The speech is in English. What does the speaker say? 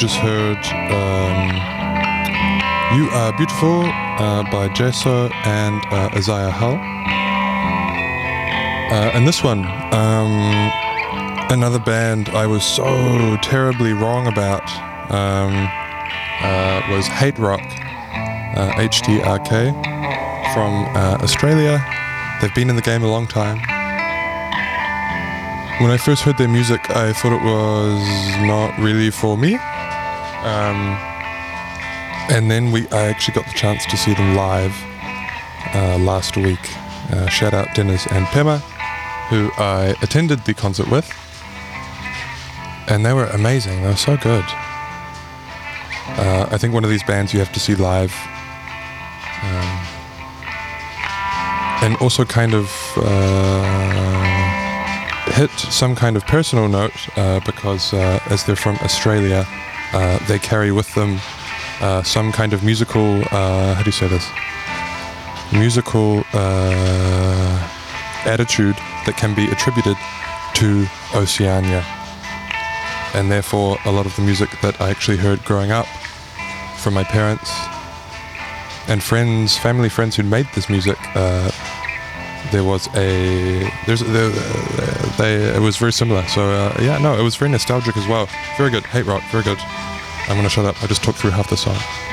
just heard You Are Beautiful by Jeso and Isaiah Hull. And this one, another band I was so terribly wrong about, was Hate Rock, HDRK, from Australia. They've been in the game a long time. When I first heard their music, I thought it was not really for me. And then I actually got the chance to see them live last week. Shout out Dennis and Pema, who I attended the concert with. And they were amazing. They were so good. I think one of these bands you have to see live. And also kind of hit some kind of personal note because as they're from Australia, they carry with them some kind of musical, how do you say this? Musical attitude that can be attributed to Oceania. And therefore, a lot of the music that I actually heard growing up from my parents and friends, family friends who made this music, it was very similar. So it was very nostalgic as well. Very good. Hate Rock, very good. I'm going to shut up. I just talked through half the song.